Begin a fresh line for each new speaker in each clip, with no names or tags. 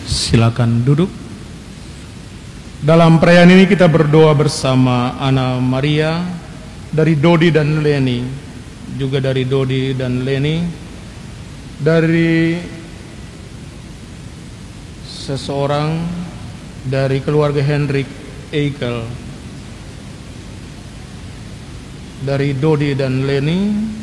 Silakan duduk. Dalam perayaan ini kita berdoa bersama Anna Maria dari Dodi dan Leni, juga dari Dodi dan Leni, dari seseorang dari keluarga Hendrik Eikel, dari Dodi dan Leni,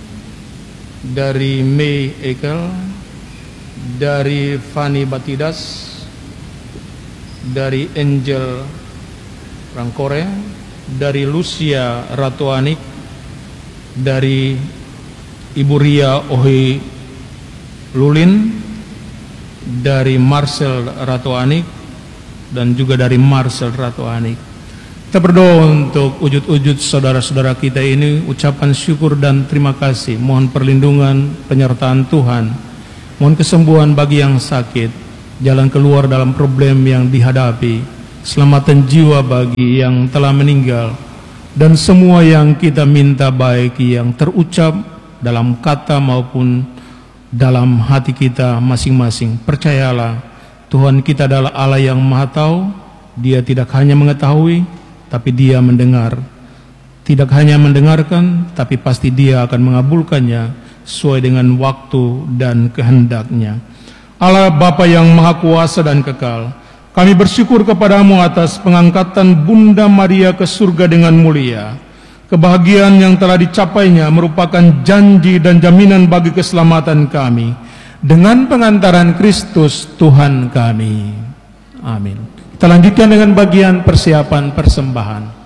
dari May Eikel, dari Fanny Batidas, dari Angel Rangkore, dari Lucia Ratuanik, dari Ibu Ria Ohi Lulin, dari Marcel Ratuanik, dan juga dari Marcel Ratuanik. Kita berdoa untuk wujud-wujud saudara-saudara kita ini, ucapan syukur dan terima kasih. Mohon perlindungan, penyertaan Tuhan, mohon kesembuhan bagi yang sakit, jalan keluar dalam problem yang dihadapi, keselamatan jiwa bagi yang telah meninggal, dan semua yang kita minta baik yang terucap dalam kata maupun dalam hati kita masing-masing. Percayalah, Tuhan kita adalah Allah yang Maha Tahu. Dia tidak hanya mengetahui, tapi Dia mendengar. Tidak hanya mendengarkan, tapi pasti Dia akan mengabulkannya sesuai dengan waktu dan kehendaknya. Allah Bapa yang Maha Kuasa dan Kekal, kami bersyukur kepadamu atas pengangkatan Bunda Maria ke surga dengan mulia. Kebahagiaan yang telah dicapainya merupakan janji dan jaminan bagi keselamatan kami dengan pengantaran Kristus Tuhan kami. Amin. Kita lanjutkan dengan bagian persiapan persembahan.